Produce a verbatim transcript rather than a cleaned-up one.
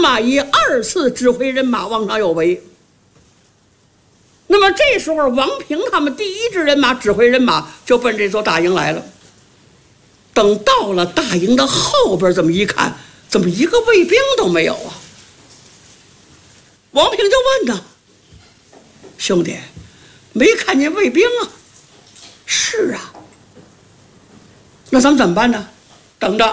马懿二次指挥人马往上有为。那么这时候，王平他们第一支人马指挥人马就奔这座大营来了。等到了大营的后边，这么一看，怎么一个卫兵都没有啊？王平就问呢：“兄弟，没看见卫兵啊？”是啊。那咱们怎么办呢？等着，